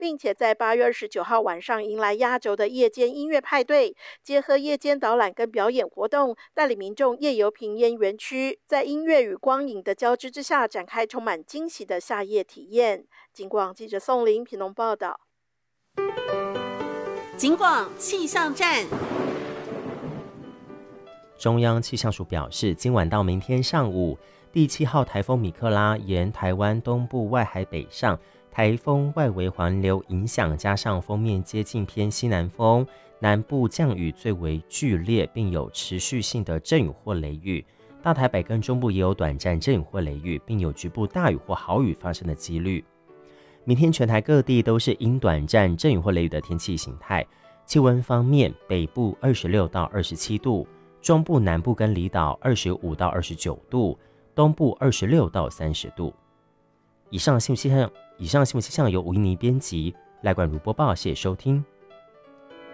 并且在8月29号晚上迎来压轴的夜间音乐派对，结合夜间导览跟表演活动，带领民众夜游平烟园区，在音乐与光影的交织之下，展开充满惊喜的夏夜体验。警广记者宋玲屏东报道。 警广气象站。 中央气象署表示，今晚到明天上午，第7号台风米克拉沿台湾东部外海北上，台风外围环流影响，加上锋面接近偏西南风，南部降雨最为剧烈，并有持续性的阵雨或雷雨。大台北跟中部也有短暂阵雨或雷雨，并有局部大雨或豪雨发生的几率。明天全台各地都是因短暂阵雨或雷雨的天气形态。气温方面，北部26到27度，中部南部跟离岛25到29度，东部26到30度。以上新闻气象由吴怡妮编辑，赖冠如播报，谢谢收听。